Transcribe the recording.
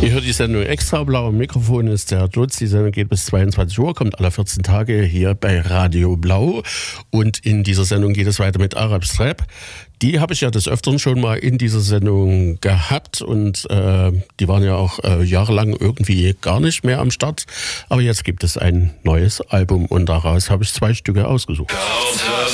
Ihr hört die Sendung Extra Blau. Am Mikrofon ist der Lutz. Die Sendung geht bis 22 Uhr, kommt alle 14 Tage hier bei Radio Blau. Und in dieser Sendung geht es weiter mit Arab Strap. Die habe ich ja des Öfteren schon mal in dieser Sendung gehabt. Und die waren ja auch jahrelang irgendwie gar nicht mehr am Start. Aber jetzt gibt es ein neues Album und daraus habe ich 2 Stücke ausgesucht.